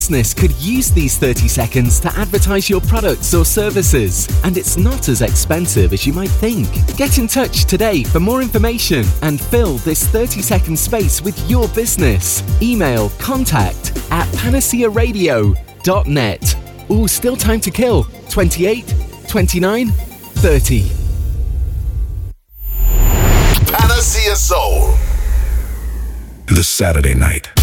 Business could use these 30 seconds to advertise your products or services, and it's not as expensive as you might think. Get in touch today for more information and fill this 30-second space with your business. Email contact@panacearadio.net. Ooh, still time to kill. 28, 29, 30. Panacea Soul. The Saturday night.